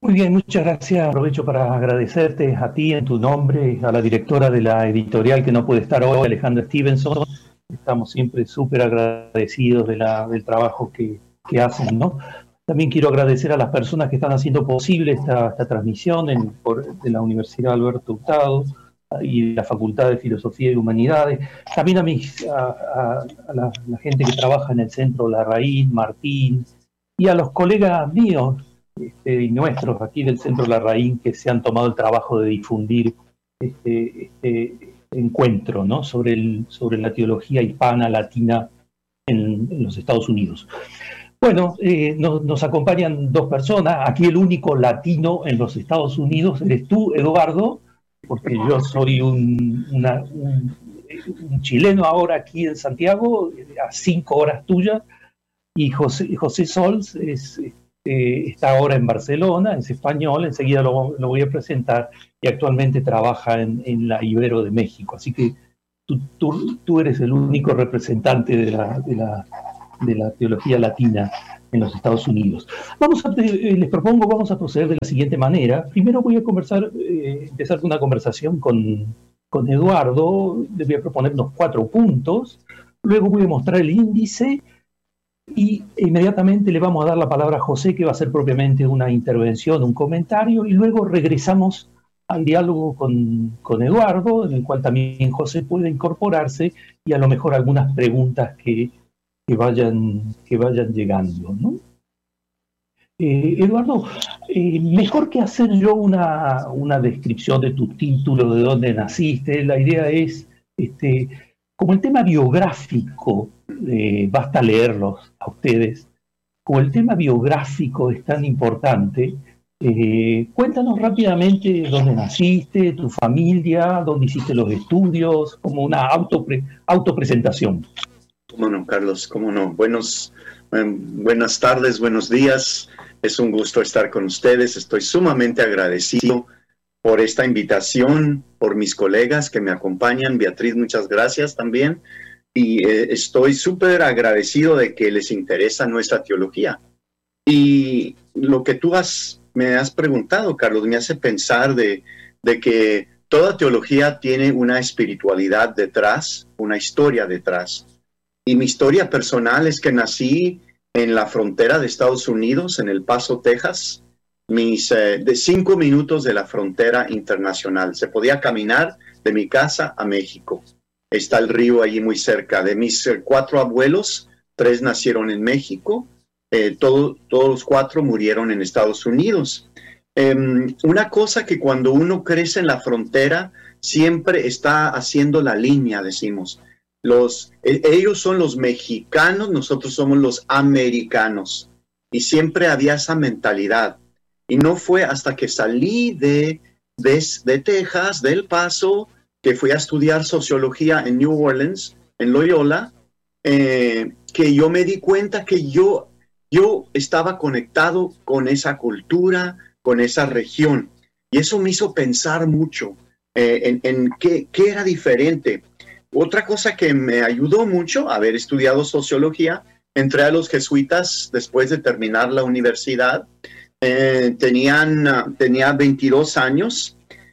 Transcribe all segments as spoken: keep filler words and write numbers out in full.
Muy bien, muchas gracias. Aprovecho para agradecerte a ti en tu nombre, a la directora de la editorial que no puede estar hoy, Alejandra Stevenson. Estamos siempre súper agradecidos de la, del trabajo que, que hacen, ¿no? También quiero agradecer a las personas que están haciendo posible esta, esta transmisión en, por, de la Universidad Alberto Hurtado y la Facultad de Filosofía y Humanidades. También a, mis, a, a, a la, la gente que trabaja en el Centro Larraín, Martín, y a los colegas míos, Este, y nuestros aquí del Centro Larraín, que se han tomado el trabajo de difundir este, este encuentro, ¿no? sobre, el, sobre la teología hispana, latina en, en los Estados Unidos. Bueno, eh, nos, nos acompañan dos personas. Aquí el único latino en los Estados Unidos eres tú, Eduardo, porque yo soy un, una, un, un chileno ahora aquí en Santiago, a cinco horas tuyas, y José, José Sols es... Eh, está ahora en Barcelona, es español, enseguida lo, lo voy a presentar, y actualmente trabaja en, en la Ibero de México. Así que tú, tú, tú eres el único representante de la, de, la, de la teología latina en los Estados Unidos. Vamos a, eh, les propongo, vamos a proceder de la siguiente manera. Primero voy a conversar, eh, empezar una conversación con, con Eduardo, le voy a proponer unos cuatro puntos, luego voy a mostrar el índice, y inmediatamente le vamos a dar la palabra a José, que va a hacer propiamente una intervención, un comentario, y luego regresamos al diálogo con, con Eduardo, en el cual también José puede incorporarse, y a lo mejor algunas preguntas que, que, vayan, que vayan llegando, ¿no? Eh, Eduardo, eh, mejor que hacer yo una, una descripción de tu título, de dónde naciste, la idea es, este, como el tema biográfico, Eh, basta leerlos a ustedes, como el tema biográfico es tan importante, eh, cuéntanos rápidamente dónde naciste, tu familia, dónde hiciste los estudios, como una autopre, autopresentación. Cómo no, Carlos, cómo no. Buenos, eh, buenas tardes, buenos días. Es un gusto estar con ustedes. Estoy sumamente agradecido por esta invitación, por mis colegas que me acompañan. Beatriz, muchas gracias también. Y eh, estoy súper agradecido de que les interesa nuestra teología. Y lo que tú has, me has preguntado, Carlos, me hace pensar de, de que toda teología tiene una espiritualidad detrás, una historia detrás. Y mi historia personal es que nací en la frontera de Estados Unidos, en El Paso, Texas, mis, eh, de cinco minutos de la frontera internacional. Se podía caminar de mi casa a México. Está el río allí muy cerca. De mis eh, cuatro abuelos, tres nacieron en México, eh, todo, todos los cuatro murieron en Estados Unidos. Eh, una cosa que cuando uno crece en la frontera, siempre está haciendo la línea, decimos. Los, eh, ellos son los mexicanos, nosotros somos los americanos. Y siempre había esa mentalidad. Y no fue hasta que salí de, de, de Texas, de El Paso, que fui a estudiar sociología en New Orleans, en Loyola, eh, que yo me di cuenta que yo, yo estaba conectado con esa cultura, con esa región. Y eso me hizo pensar mucho eh, en, en qué, qué era diferente. Otra cosa que me ayudó mucho, haber estudiado sociología, entré a los jesuitas después de terminar la universidad. Eh, tenían, uh, tenía veintidós años.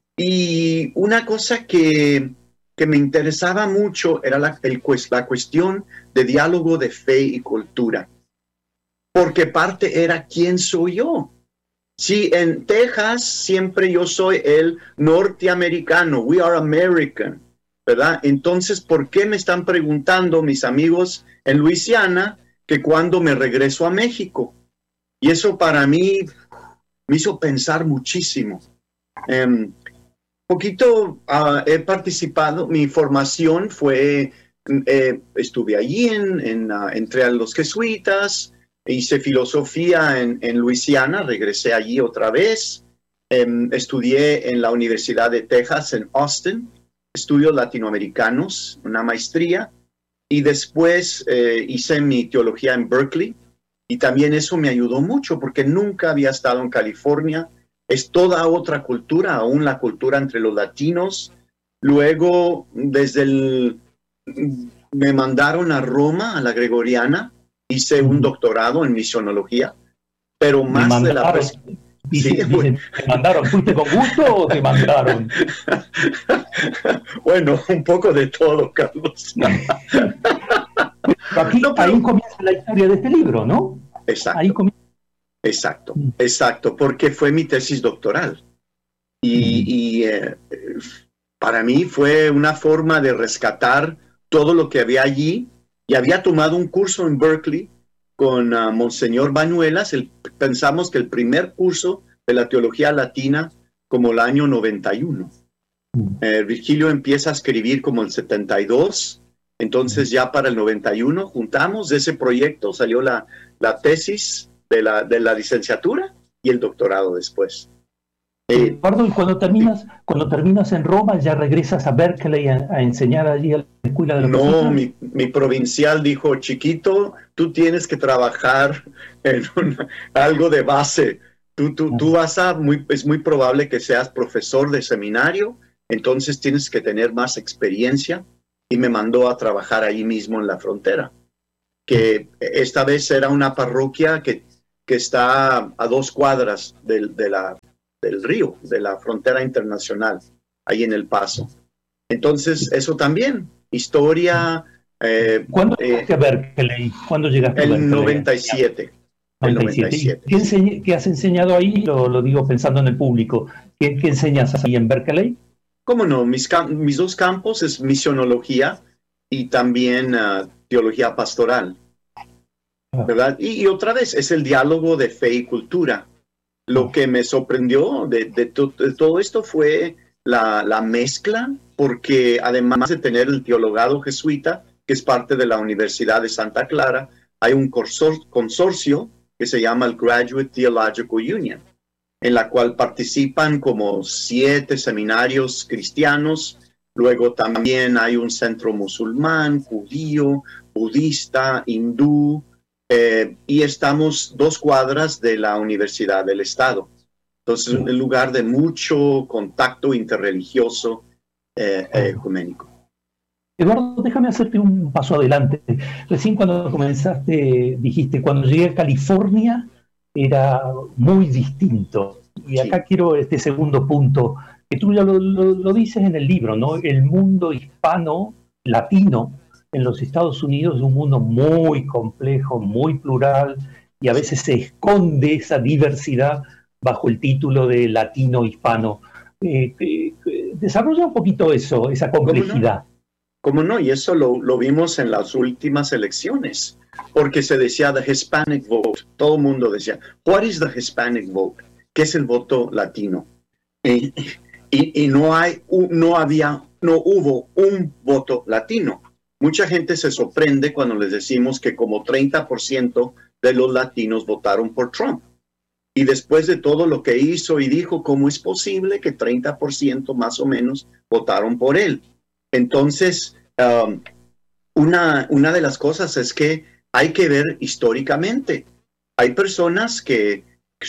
Y una cosa que, que me interesaba mucho era la, el, la cuestión de diálogo de fe y cultura. Porque parte era quién soy yo. Si en Texas siempre yo soy el norteamericano, we are American, ¿verdad? Entonces, ¿por qué me están preguntando mis amigos en Luisiana que cuando me regreso a México? Y eso para mí me hizo pensar muchísimo. Um, poquito uh, he participado, mi formación fue, eh, estuve allí, en, en, uh, entré a los jesuitas, hice filosofía en, en Luisiana, regresé allí otra vez, eh, estudié en la Universidad de Texas en Austin, estudios latinoamericanos, una maestría, y después eh, hice mi teología en Berkeley, y también eso me ayudó mucho porque nunca había estado en California. Es toda otra cultura, aún la cultura entre los latinos. Luego, desde el, me mandaron a Roma, a la Gregoriana, hice un doctorado en misionología, pero más me mandaron, de la... Dice, Sí, dice, bueno. ¿te mandaron? ¿Fuiste con gusto o te mandaron? Bueno, un poco de todo, Carlos. Pero aquí, No, ahí pero comienza la historia de este libro, ¿no? Ahí exacto, comienza. exacto, exacto, porque fue mi tesis doctoral. Y, y eh, para mí fue una forma de rescatar todo lo que había allí. Y había tomado un curso en Berkeley con uh, Monseñor Bañuelas. El, pensamos que el primer curso de la teología latina como el año noventa y uno. Eh, Virgilio empieza a escribir como el setenta y dos. Entonces ya para el noventa y uno juntamos de ese proyecto, salió la, la tesis de la, de la licenciatura y el doctorado después. Eh, Eduardo, y cuando terminas, cuando terminas en Roma, ya regresas a Berkeley a, a enseñar allí a la escuela de los No, jesuitas. mi, mi provincial dijo, chiquito, tú tienes que trabajar en una, algo de base. Tú, tú, tú vas a, muy, es muy probable que seas profesor de seminario, entonces tienes que tener más experiencia. Y me mandó a trabajar ahí mismo en la frontera, que esta vez era una parroquia que, que está a dos cuadras del, de la, del río, de la frontera internacional, ahí en El Paso. Entonces, eso también, historia. Eh, ¿Cuándo eh, llegaste a Berkeley? ¿Cuándo llegaste a el Berkeley? noventa y siete. El noventa y siete. ¿Qué, enseñ- qué has enseñado ahí? Lo, lo digo pensando en el público. ¿Qué, qué enseñas ahí en Berkeley? ¿Cómo no? Mis, mis dos campos es misionología y también uh, teología pastoral, ¿verdad? Y, y otra vez, es el diálogo de fe y cultura. Lo que me sorprendió de, de, to, de todo esto fue la, la mezcla, porque además de tener el teologado jesuita, que es parte de la Universidad de Santa Clara, hay un consor consorcio que se llama el Graduate Theological Union, en la cual participan como siete seminarios cristianos. Luego también hay un centro musulmán, judío, budista, hindú, eh, y estamos dos cuadras de la Universidad del Estado. Entonces, un lugar de mucho contacto interreligioso eh, eh, ecuménico. Eduardo, déjame hacerte un paso adelante. Recién cuando comenzaste, dijiste, cuando llegué a California era muy distinto. Y acá sí. Quiero este segundo punto, que tú ya lo, lo, lo dices en el libro, ¿no? El mundo hispano, latino, en los Estados Unidos es un mundo muy complejo, muy plural, y a veces se esconde esa diversidad bajo el título de latino-hispano. Eh, eh, desarrolla un poquito eso, esa complejidad. ¿Cómo no? Y eso lo, lo vimos en las últimas elecciones, porque se decía the Hispanic vote. Todo el mundo decía, what is the Hispanic vote? ¿Qué es el voto latino? Y, y, y no, hay, no, había, no hubo un voto latino. Mucha gente se sorprende cuando les decimos que como treinta por ciento de los latinos votaron por Trump. Y después de todo lo que hizo y dijo, ¿cómo es posible que treinta por ciento más o menos votaron por él? Entonces, um, una, una de las cosas es que hay que ver históricamente. Hay personas que,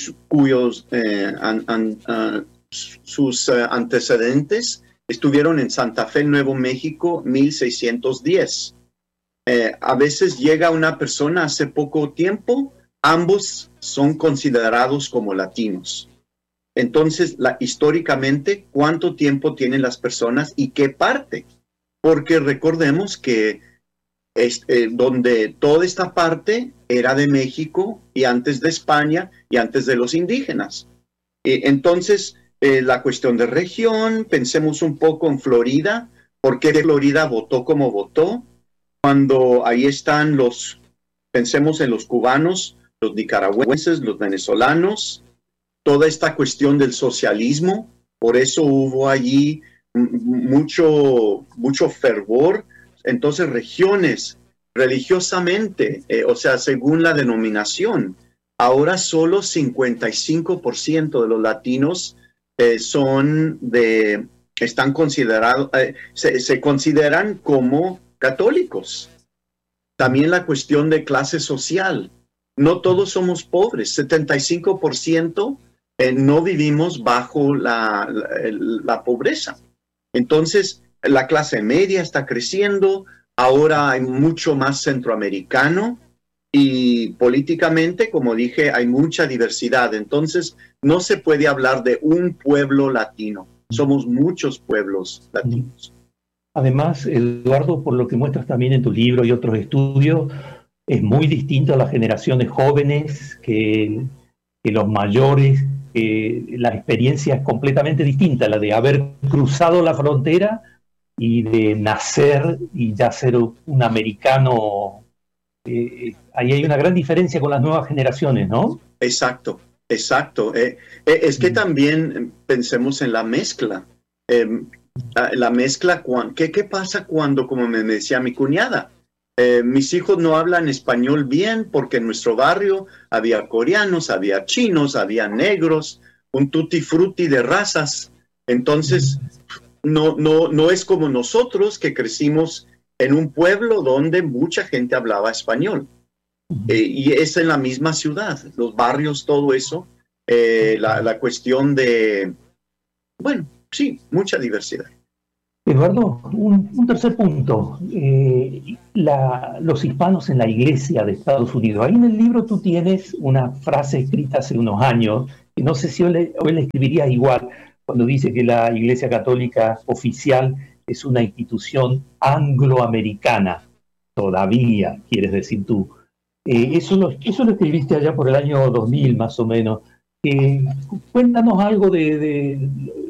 cuyos eh, an, an, uh, sus uh, antecedentes estuvieron en Santa Fe, Nuevo México, mil seiscientos diez. Eh, a veces llega una persona hace poco tiempo, ambos son considerados como latinos. Entonces, la, históricamente, ¿cuánto tiempo tienen las personas y qué parte? Porque recordemos que es, eh, donde toda esta parte era de México y antes de España y antes de los indígenas. Eh, entonces, eh, la cuestión de región, pensemos un poco en Florida. ¿Por qué Florida votó como votó? Cuando ahí están los, pensemos en los cubanos, los nicaragüenses, los venezolanos, toda esta cuestión del socialismo, por eso hubo allí mucho, mucho fervor. Entonces, regiones, religiosamente, eh, o sea, según la denominación, ahora solo cincuenta y cinco por ciento de los latinos eh, son de, están considerados, eh, se, se consideran como católicos. También la cuestión de clase social. No todos somos pobres, setenta y cinco por ciento Eh, no vivimos bajo la, la, la pobreza. Entonces, la clase media está creciendo, ahora hay mucho más centroamericano, y políticamente, como dije, hay mucha diversidad. Entonces, no se puede hablar de un pueblo latino. Somos muchos pueblos latinos. Además, Eduardo, por lo que muestras también en tu libro y otros estudios, es muy distinto a las generaciones jóvenes que, que los mayores. Eh, la experiencia es completamente distinta, la de haber cruzado la frontera y de nacer y ya ser un americano. Eh, ahí hay una gran diferencia con las nuevas generaciones, ¿no? Exacto, exacto. Eh, eh, es que también pensemos en la mezcla. Eh, la mezcla, ¿qué, ¿qué pasa cuando, como me decía mi cuñada, eh, mis hijos no hablan español bien porque en nuestro barrio había coreanos, había chinos, había negros, un tutti frutti de razas. Entonces, no, no, no es como nosotros que crecimos en un pueblo donde mucha gente hablaba español. Eh, y es en la misma ciudad, los barrios, todo eso, eh, la, la cuestión de, bueno, sí, mucha diversidad. Eduardo, un, un tercer punto, eh, la, los hispanos en la iglesia de Estados Unidos. Ahí en el libro tú tienes una frase escrita hace unos años, que no sé si hoy le, hoy le escribirías igual, cuando dice que la Iglesia Católica oficial es una institución angloamericana, todavía, quieres decir tú. Eh, eso, lo, eso lo escribiste allá por el año dos mil, más o menos. Eh, cuéntanos algo de, de,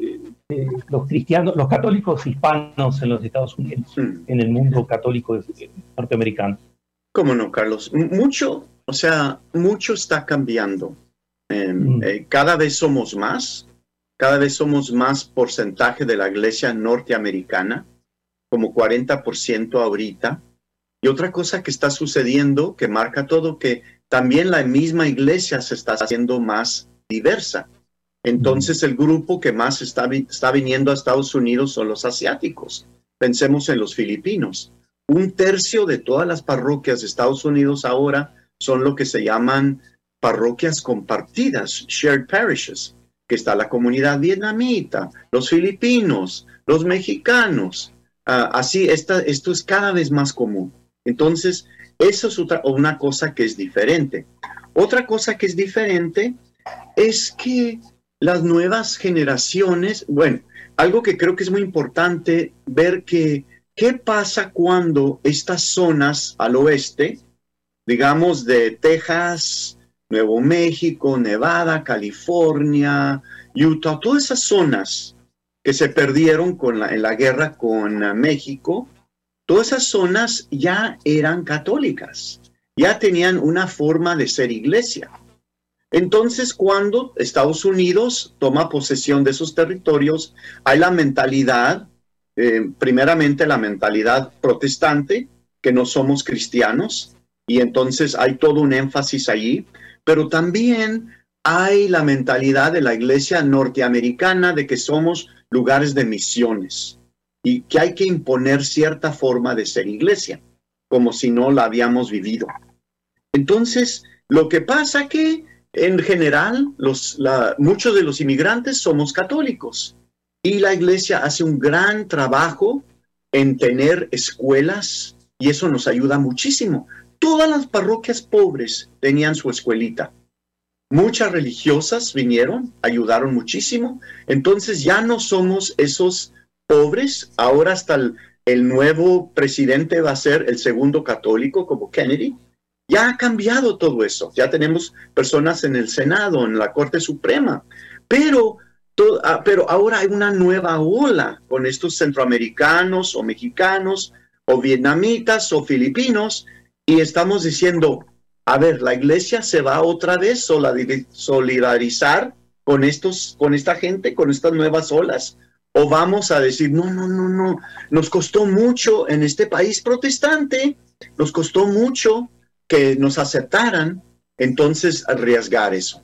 de los cristianos, los católicos hispanos en los Estados Unidos, mm. en el mundo católico norteamericano. ¿Cómo no, Carlos? Mucho, o sea, mucho está cambiando. Eh, mm. eh, cada vez somos más, cada vez somos más porcentaje de la iglesia norteamericana, como cuarenta por ciento ahorita. Y otra cosa que está sucediendo, que marca todo, que también la misma iglesia se está haciendo más diversa. Entonces, el grupo que más está, está viniendo a Estados Unidos son los asiáticos. Pensemos en los filipinos. Un tercio de todas las parroquias de Estados Unidos ahora son lo que se llaman parroquias compartidas, shared parishes, que está la comunidad vietnamita, los filipinos, los mexicanos. Uh, así, esta, esto es cada vez más común. Entonces, eso es otra, una cosa que es diferente. Otra cosa que es diferente es que las nuevas generaciones, bueno, algo que creo que es muy importante ver que qué pasa cuando estas zonas al oeste, digamos de Texas, Nuevo México, Nevada, California, Utah, todas esas zonas que se perdieron con la, en la guerra con uh, México, todas esas zonas ya eran católicas, ya tenían una forma de ser iglesia. Entonces, cuando Estados Unidos toma posesión de esos territorios, hay la mentalidad, eh, primeramente la mentalidad protestante, que no somos cristianos, y entonces hay todo un énfasis allí, pero también hay la mentalidad de la iglesia norteamericana de que somos lugares de misiones y que hay que imponer cierta forma de ser iglesia, como si no la habíamos vivido. Entonces, lo que pasa que en general, los, la, muchos de los inmigrantes somos católicos y la iglesia hace un gran trabajo en tener escuelas y eso nos ayuda muchísimo. Todas las parroquias pobres tenían su escuelita. Muchas religiosas vinieron, ayudaron muchísimo. Entonces ya no somos esos pobres. Ahora hasta el, el nuevo presidente va a ser el segundo católico como Kennedy. Ya ha cambiado todo eso. Ya tenemos personas en el Senado, en la Corte Suprema. Pero, to, ah, pero ahora hay una nueva ola con estos centroamericanos o mexicanos o vietnamitas o filipinos y estamos diciendo, a ver, la iglesia se va otra vez a solidarizar con, estos, con esta gente, con estas nuevas olas. O vamos a decir, no, no, no, no, nos costó mucho en este país protestante, nos costó mucho que nos aceptaran, entonces arriesgar eso.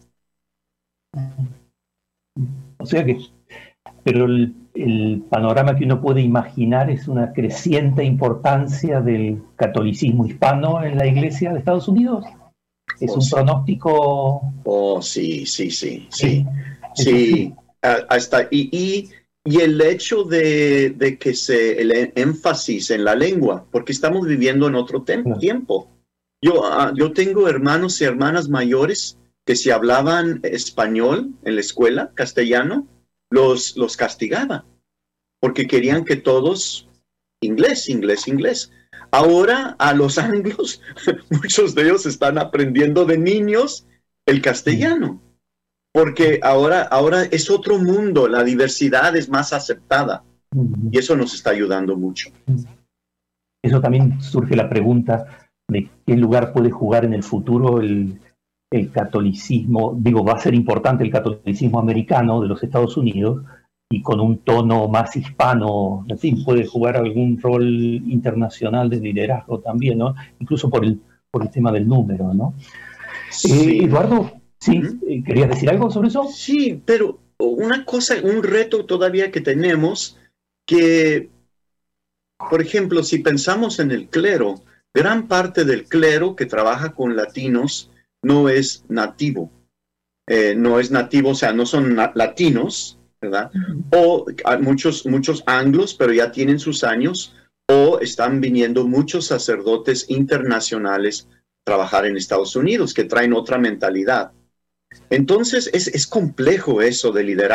O sea que, pero el, el panorama que uno puede imaginar es una creciente importancia del catolicismo hispano en la iglesia de Estados Unidos. ¿Es oh, un sí. pronóstico? Oh, sí, sí, sí, sí, sí, sí. Uh, hasta, y, y, y el hecho de, de que se, el énfasis en la lengua, porque estamos viviendo en otro tem- claro. tiempo. Yo, uh, yo tengo hermanos y hermanas mayores que si hablaban español en la escuela, castellano, los, los castigaban, porque querían que todos inglés, inglés, inglés. Ahora a los anglos, muchos de ellos están aprendiendo de niños el castellano, porque ahora, ahora es otro mundo, la diversidad es más aceptada y eso nos está ayudando mucho. Eso también surge la pregunta de qué lugar puede jugar en el futuro el, el catolicismo. Digo, va a ser importante el catolicismo americano de los Estados Unidos, y con un tono más hispano, en fin, puede jugar algún rol internacional de liderazgo también, ¿no? Incluso por el, por el tema del número, ¿no? Sí. Eh, Eduardo, ¿sí? ¿Mm? ¿Querías decir algo sobre eso? Sí, pero una cosa, un reto todavía que tenemos, que, por ejemplo, si pensamos en el clero, gran parte del clero que trabaja con latinos no es nativo, eh, no es nativo, o sea, no son na- latinos, ¿verdad? O muchos, muchos anglos, pero ya tienen sus años, o están viniendo muchos sacerdotes internacionales a trabajar en Estados Unidos, que traen otra mentalidad. Entonces, es, es complejo eso de liderar.